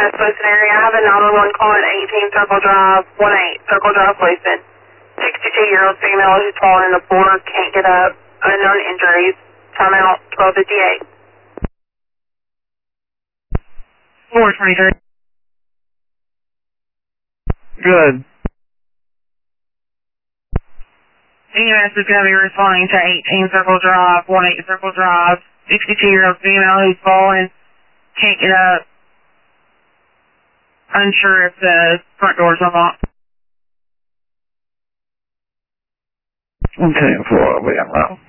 West area. I have a 911 call at 18 Circle Drive, 18 Circle Drive, Cleveland. 62-year-old female who's fallen in the floor, can't get up, unknown injuries. Timeout, 12:58. 423. Good. EMS is going to be responding to 18 Circle Drive, 18 Circle Drive. 62-year-old female who's fallen, can't get up, unsure if the front door's unlocked. Okay, 4, we got low.